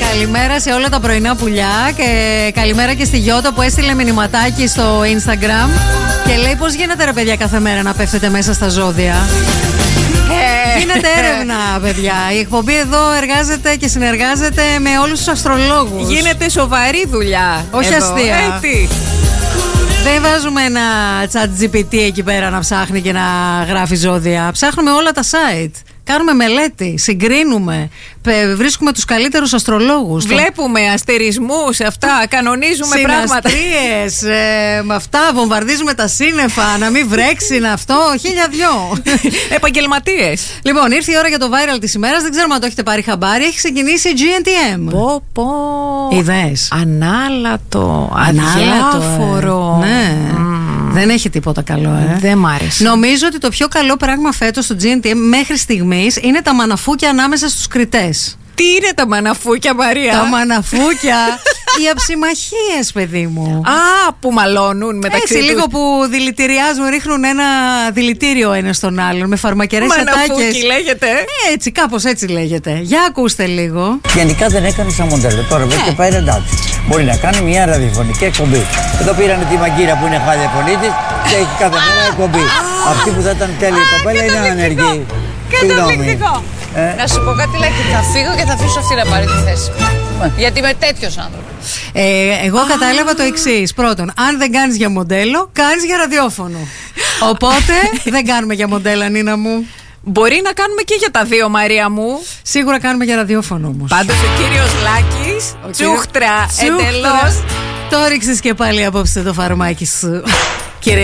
Καλημέρα σε όλα τα πρωινά πουλιά και καλημέρα και στη Γιώτα που έστειλε μηνυματάκι στο Instagram και λέει πώς γίνεται ρε παιδιά κάθε μέρα να πέφτετε μέσα στα ζώδια. Γίνεται έρευνα, παιδιά. Η εκπομπή εδώ εργάζεται και συνεργάζεται με όλους τους αστρολόγους. Γίνεται σοβαρή δουλειά. Όχι εδώ. αστεία. Τι. Δεν βάζουμε ένα chat GPT εκεί πέρα να ψάχνει και να γράφει ζώδια. Ψάχνουμε όλα τα site. Κάνουμε μελέτη, συγκρίνουμε, βρίσκουμε τους καλύτερους αστρολόγους. Βλέπουμε αστερισμούς, αυτά, κανονίζουμε πράγματα. Συναστρίες, με αυτά βομβαρδίζουμε τα σύννεφα, να μην βρέξει, να αυτό, χίλια δυο. Επαγγελματίες. Λοιπόν, ήρθε η ώρα για το viral της ημέρας, δεν ξέρουμε αν το έχετε πάρει χαμπάρι, έχει ξεκινήσει η GNTM. Πω. Είδες. Ανάλατο, αδιάφορο. Ναι. Δεν έχει τίποτα καλό, Δεν μ' άρεσε. Νομίζω ότι το πιο καλό πράγμα φέτος στο GNTM μέχρι στιγμής είναι τα μαναφούκια ανάμεσα στους κριτές. Τι είναι τα μαναφούκια, Μαρία? Τα μαναφούκια, οι αψιμαχίες, παιδί μου. Α, που μαλώνουν μεταξύ τους. Έτσι, λίγο που δηλητηριάζουν, ρίχνουν ένα δηλητήριο ένα στον άλλον με φαρμακερές ατάκες. Μαναφούκι λέγεται. Έτσι, κάπως έτσι λέγεται. Για ακούστε λίγο. Γενικά δεν έκανε σαν μοντέλο. Τώρα και πάει εντάξει. Μπορεί να κάνει μια ραδιοφωνική εκπομπή. Εδώ πήραν τη μαγκύρα που είναι χάλια φωνή της και έχει κάθε μέρα εκπομπή. Αυτή που θα ήταν τέλεια η κοπέλα είναι ανεργή. Καταπληκτικό. Να σου πω κάτι, Λάκη, θα φύγω και θα αφήσω αυτή να πάρει τη θέση. Γιατί είμαι τέτοιος άνθρωπος. Εγώ κατάλαβα το εξής. Πρώτον, αν δεν κάνεις για μοντέλο, κάνεις για ραδιόφωνο. Οπότε δεν κάνουμε για μοντέλα, Νίνα μου. Μπορεί να κάνουμε και για τα δύο, Μαρία μου. Σίγουρα κάνουμε για ραδιόφωνο όμως. Πάντως ο κύριος Λάκης, τσούχτρα εντελώς. Το ρίξες και πάλι απόψε το φαρμάκι σου.